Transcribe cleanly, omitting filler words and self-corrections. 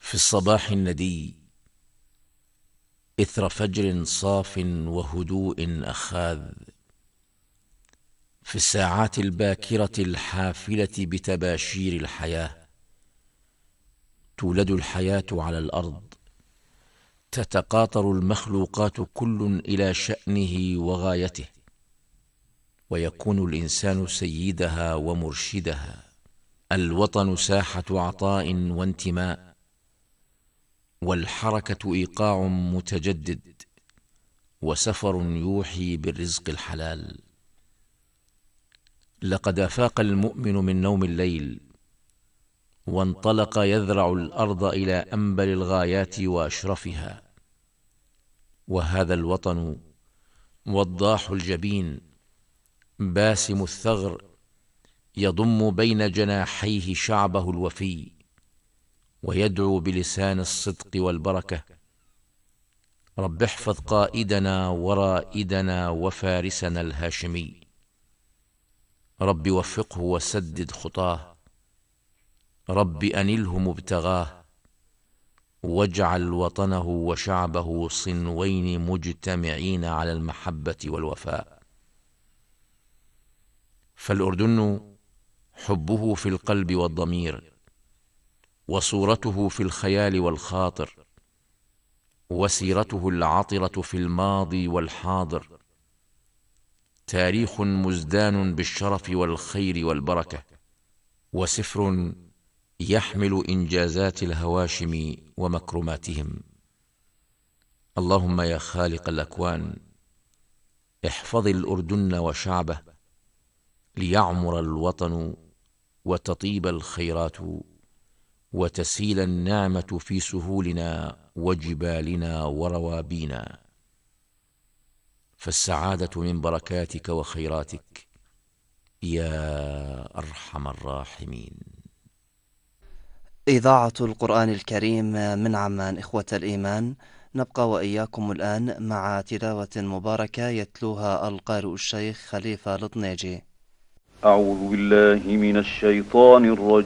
في الصباح الندي إثر فجر صاف وهدوء أخاذ، في الساعات الباكرة الحافلة بتباشير الحياة، تولد الحياة على الأرض، تتقاطر المخلوقات كل إلى شأنه وغايته، ويكون الإنسان سيدها ومرشدها. الوطن ساحة عطاء وانتماء، والحركة إيقاع متجدد، وسفر يوحي بالرزق الحلال. لقد أفاق المؤمن من نوم الليل، وانطلق يذرع الأرض إلى أنبل الغايات وأشرفها، وهذا الوطن وضاح الجبين باسم الثغر، يضم بين جناحيه شعبه الوفي، ويدعو بلسان الصدق والبركة: رب احفظ قائدنا ورائدنا وفارسنا الهاشمي، رب وفقه وسدد خطاه، رب أنله مبتغاه، واجعل وطنه وشعبه صنوين مجتمعين على المحبة والوفاء. فالأردن حبه في القلب والضمير، وصورته في الخيال والخاطر، وسيرته العطرة في الماضي والحاضر، تاريخ مزدان بالشرف والخير والبركة، وسفر يحمل إنجازات الهواشم ومكرماتهم. اللهم يا خالق الأكوان، احفظ الأردن وشعبه، ليعمر الوطن وتطيب الخيرات، وتسيل النعمة في سهولنا وجبالنا وروابينا، فالسعادة من بركاتك وخيراتك يا أرحم الراحمين. إذاعة القرآن الكريم من عمان، إخوة الإيمان. نبقى وإياكم الآن مع تلاوة مباركة يتلوها القارئ الشيخ خليفة الطنيجي. أعوذ بالله من الشيطان الرجيم.